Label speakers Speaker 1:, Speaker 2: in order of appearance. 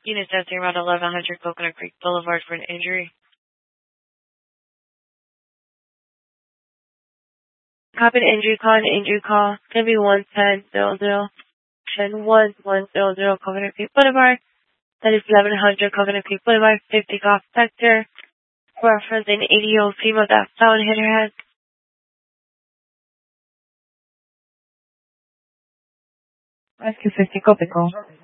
Speaker 1: Unit testing around 1100 Coconut Creek Boulevard for an injury. Copy the injury call. The injury call can be 11000 and 1100 Coconut Creek Boulevard. That is 1100 Coconut Creek Boulevard, 50 Golf Sector. Reference an 80-year-old female that fell and hit her head. Rescue 50 Copico.